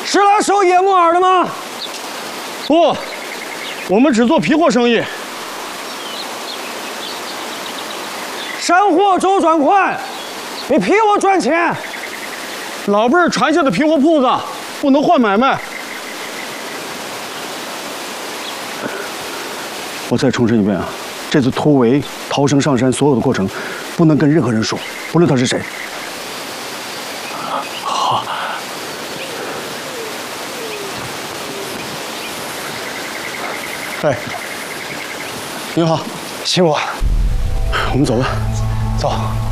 是来收野木耳的吗？ 不，我们只做皮货生意。 山货周转快，比皮货赚钱。 老辈儿传下的皮货铺子，不能换买卖。我再重申一遍啊，这次突围、逃生上山所有的过程，不能跟任何人说，不论他是谁。 好。 哎，您好， 辛苦， 我们走吧。 走。